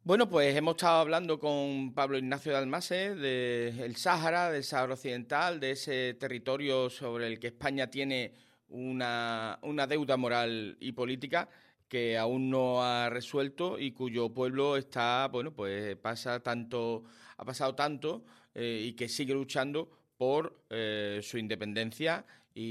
Bueno, pues hemos estado hablando con Pablo Ignacio de Almase del Sáhara, del Sáhara Occidental, de ese territorio sobre el que España tiene una deuda moral y política que aún no ha resuelto y cuyo pueblo está, bueno, pues ha pasado tanto y que sigue luchando por su independencia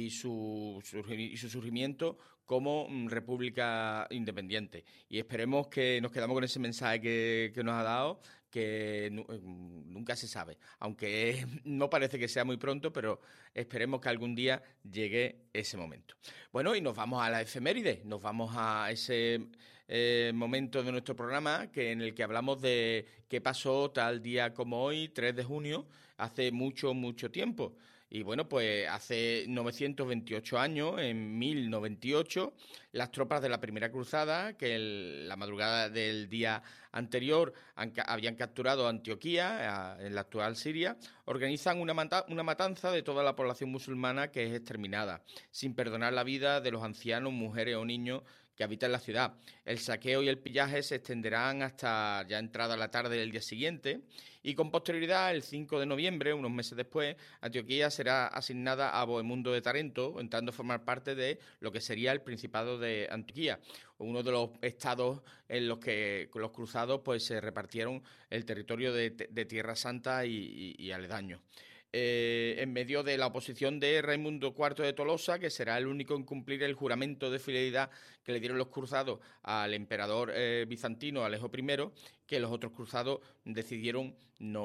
y su surgimiento como república independiente. Y esperemos que nos quedamos con ese mensaje que nos ha dado, que nunca se sabe, aunque no parece que sea muy pronto, pero esperemos que algún día llegue ese momento. Bueno, y nos vamos a la efeméride, nos vamos a ese momento de nuestro programa en el que hablamos de qué pasó tal día como hoy, 3 de junio, hace mucho, mucho tiempo. Y bueno, pues hace 928 años, en 1098, las tropas de la Primera Cruzada, la madrugada del día anterior habían capturado Antioquía, en la actual Siria, organizan una matanza de toda la población musulmana que es exterminada, sin perdonar la vida de los ancianos, mujeres o niños que habitan la ciudad. El saqueo y el pillaje se extenderán hasta ya entrada la tarde del día siguiente y con posterioridad, el 5 de noviembre, unos meses después, Antioquía será asignada a Bohemundo de Tarento, entrando a formar parte de lo que sería el Principado de Antioquía, uno de los estados en los que los cruzados pues se repartieron el territorio de Tierra Santa y aledaños. En medio de la oposición de Raimundo IV de Tolosa, que será el único en cumplir el juramento de fidelidad que le dieron los cruzados al emperador bizantino Alejo I, que los otros cruzados decidieron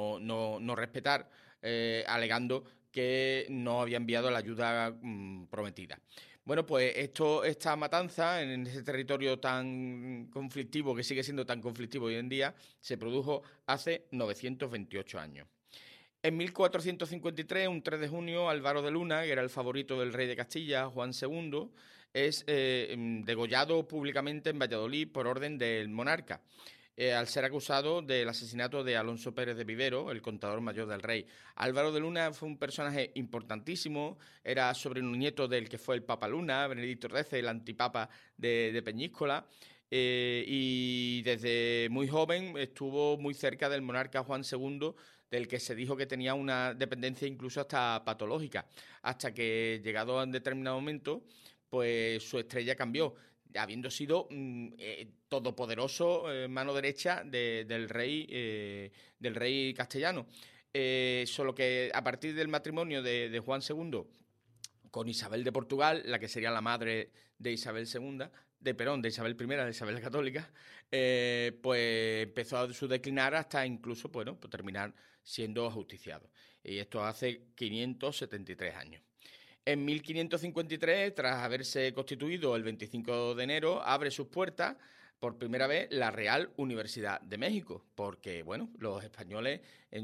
no respetar, alegando que no había enviado la ayuda prometida. Bueno, pues esta matanza en ese territorio tan conflictivo, que sigue siendo tan conflictivo hoy en día, se produjo hace 928 años. En 1453, un 3 de junio, Álvaro de Luna, que era el favorito del rey de Castilla, Juan II, es degollado públicamente en Valladolid por orden del monarca, al ser acusado del asesinato de Alonso Pérez de Vivero, el contador mayor del rey. Álvaro de Luna fue un personaje importantísimo, era sobrino nieto del que fue el Papa Luna, Benedicto XIII, el antipapa de Peñíscola. Y desde muy joven estuvo muy cerca del monarca Juan II, del que se dijo que tenía una dependencia incluso hasta patológica, hasta que llegado a un determinado momento, pues su estrella cambió, habiendo sido todopoderoso, mano derecha del rey castellano. Solo que a partir del matrimonio de Juan II con Isabel de Portugal, la que sería la madre de Isabel II, de Isabel I, de Isabel la Católica, pues empezó a su declinar hasta incluso, bueno, pues terminar siendo ajusticiado. Y esto hace 573 años. En 1553, tras haberse constituido el 25 de enero, abre sus puertas por primera vez la Real Universidad de México, porque bueno, los españoles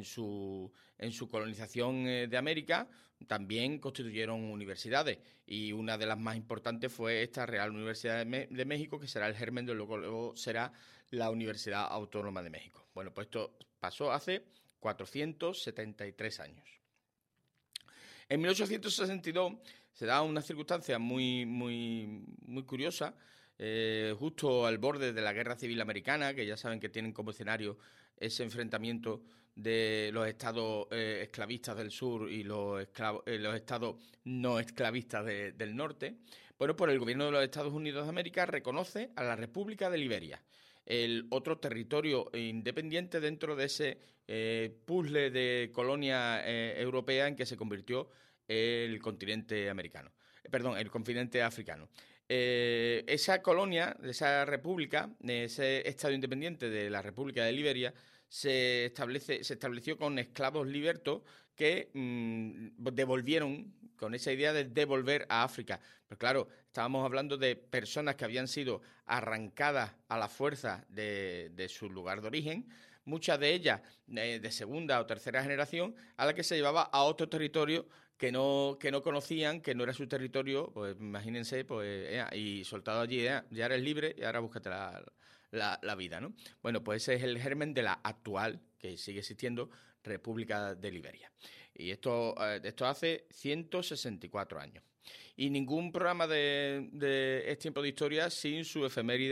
en su colonización de América también constituyeron universidades y una de las más importantes fue esta Real Universidad de México, que será el germen de lo que luego será la Universidad Autónoma de México. Bueno, pues esto pasó hace 473 años. En 1862 se da una circunstancia muy curiosa, justo al borde de la Guerra Civil Americana, que ya saben que tienen como escenario ese enfrentamiento de los estados esclavistas del sur y los estados no esclavistas del norte. Bueno, pues el gobierno de los Estados Unidos de América reconoce a la República de Liberia, el otro territorio independiente dentro de ese puzzle de colonia europea en que se convirtió el continente americano, perdón, el continente africano. Esa colonia, esa república, ese estado independiente de la República de Liberia, se estableció con esclavos libertos que devolvieron, con esa idea de devolver a África. Pero claro, estábamos hablando de personas que habían sido arrancadas a la fuerza de su lugar de origen, muchas de ellas de segunda o tercera generación, a la que se llevaba a otro territorio que no conocían, que no era su territorio, pues imagínense, pues, y soltado allí, ya eres libre y ahora búscate la vida, ¿no? Bueno, pues ese es el germen de la actual, que sigue existiendo, República de Liberia. Y esto hace 164 años. Y ningún programa de Es Tiempo de Historia sin su efeméride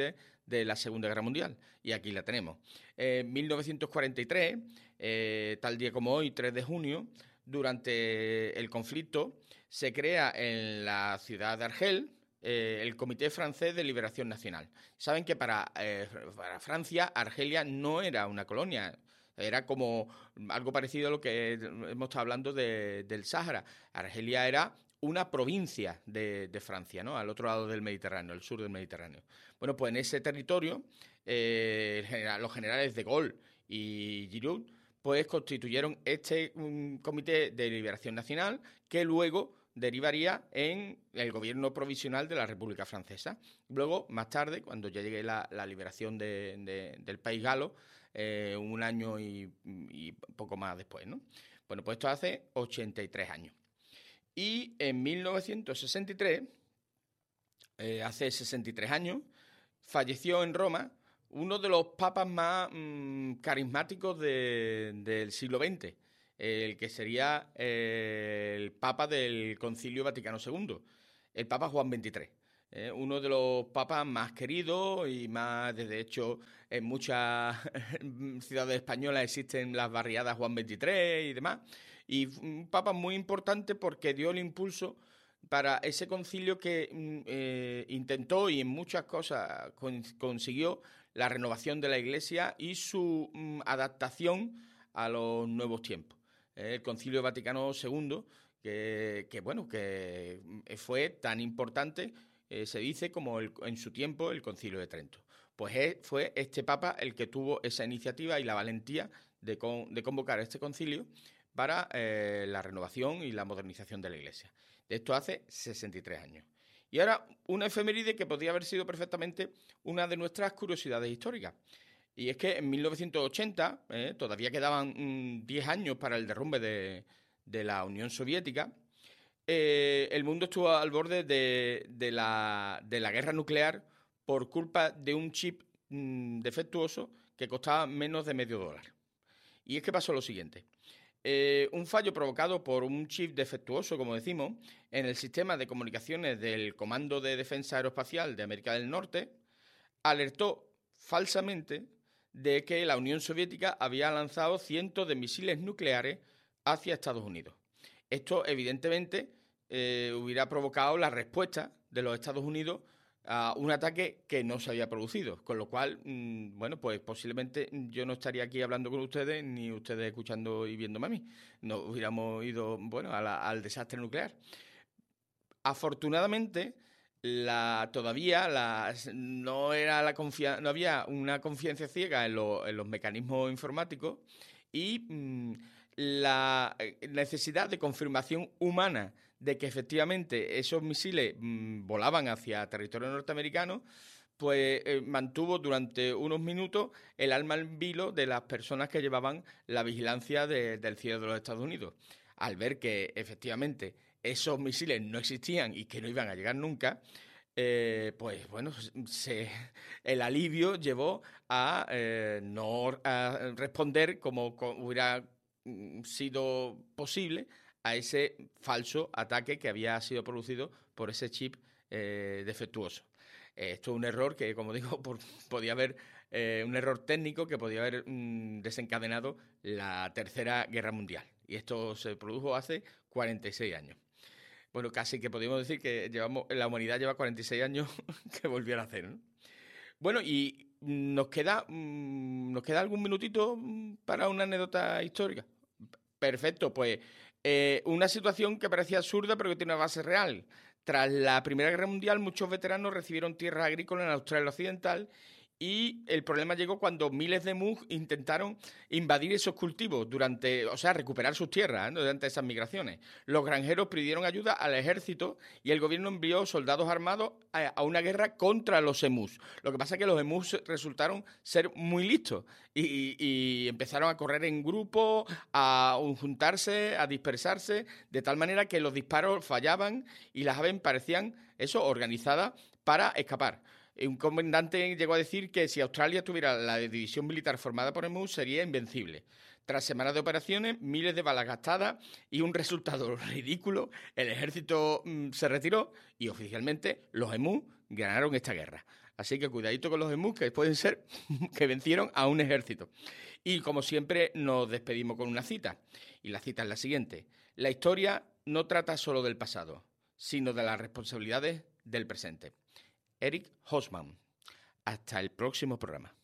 de la Segunda Guerra Mundial. Y aquí la tenemos. En 1943, tal día como hoy, 3 de junio, durante el conflicto, se crea en la ciudad de Argel el Comité Francés de Liberación Nacional. Saben que para Francia, Argelia no era una colonia, era como algo parecido a lo que hemos estado hablando del Sáhara. Argelia era una provincia de Francia, ¿no? Al otro lado del Mediterráneo, el sur del Mediterráneo. Bueno, pues en ese territorio, los generales de Gaulle y Giroud, pues constituyeron este Comité de Liberación Nacional que luego derivaría en el gobierno provisional de la República Francesa. Luego, más tarde, cuando ya llegue la liberación del país galo, un año y poco más después, ¿no? Bueno, pues esto hace 83 años. Y en 1963, hace 63 años, falleció en Roma uno de los papas más carismáticos del siglo XX, el que sería el papa del Concilio Vaticano II, el papa Juan XXIII. Uno de los papas más queridos y más, de hecho, en muchas ciudades españolas existen las barriadas Juan XXIII y demás. Y un papa muy importante porque dio el impulso para ese concilio que intentó y en muchas cosas consiguió la renovación de la Iglesia y su adaptación a los nuevos tiempos. El Concilio Vaticano II, que fue tan importante, se dice, como en su tiempo el Concilio de Trento. Pues fue este papa el que tuvo esa iniciativa y la valentía de convocar este concilio para la renovación y la modernización de la Iglesia. De esto hace 63 años. Y ahora una efeméride que podría haber sido perfectamente una de nuestras curiosidades históricas. Y es que en 1980, todavía quedaban 10 años para el derrumbe de la Unión Soviética, el mundo estuvo al borde de la guerra nuclear por culpa de un chip defectuoso que costaba menos de $0,5. Y es que pasó lo siguiente. Un fallo provocado por un chip defectuoso, como decimos, en el sistema de comunicaciones del Comando de Defensa Aeroespacial de América del Norte, alertó falsamente de que la Unión Soviética había lanzado cientos de misiles nucleares hacia Estados Unidos. Esto, evidentemente, hubiera provocado la respuesta de los Estados Unidos a un ataque que no se había producido, con lo cual, bueno, pues posiblemente yo no estaría aquí hablando con ustedes, ni ustedes escuchando y viéndome a mí. No hubiéramos ido, bueno, al desastre nuclear. Afortunadamente, no había una confianza ciega en los mecanismos informáticos y la necesidad de confirmación humana de que efectivamente esos misiles volaban hacia territorio norteamericano, pues mantuvo durante unos minutos el alma en vilo de las personas que llevaban la vigilancia del cielo de los Estados Unidos. Al ver que efectivamente esos misiles no existían y que no iban a llegar nunca, pues bueno, el alivio llevó a no a responder como hubiera sido posible a ese falso ataque que había sido producido por ese chip defectuoso. Esto es un error que, como digo, podía haber un error técnico que podía haber desencadenado la Tercera Guerra Mundial. Y esto se produjo hace 46 años. Bueno, casi que podríamos decir que la humanidad lleva 46 años que volviera a hacer, ¿no? Bueno, y nos queda algún minutito para una anécdota histórica. Perfecto, pues una situación que parecía absurda pero que tiene una base real. Tras la Primera Guerra Mundial, muchos veteranos recibieron tierras agrícolas en Australia Occidental y el problema llegó cuando miles de emus intentaron invadir esos cultivos recuperar sus tierras durante esas migraciones. Los granjeros pidieron ayuda al ejército y el gobierno envió soldados armados a una guerra contra los emus. Lo que pasa es que los emus resultaron ser muy listos y empezaron a correr en grupo, a juntarse, a dispersarse, de tal manera que los disparos fallaban y las aves parecían organizadas para escapar. Un comandante llegó a decir que si Australia tuviera la división militar formada por emus sería invencible. Tras semanas de operaciones, miles de balas gastadas y un resultado ridículo, el ejército se retiró y oficialmente los emus ganaron esta guerra. Así que cuidadito con los emus, que pueden ser que vencieron a un ejército. Y como siempre nos despedimos con una cita. Y la cita es la siguiente. La historia no trata solo del pasado, sino de las responsabilidades del presente. Eric Hobsbawm. Hasta el próximo programa.